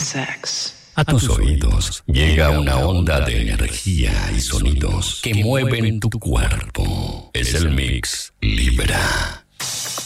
A tus oídos llega una onda de energía y sonidos que mueven tu cuerpo. Es el Mix Libra.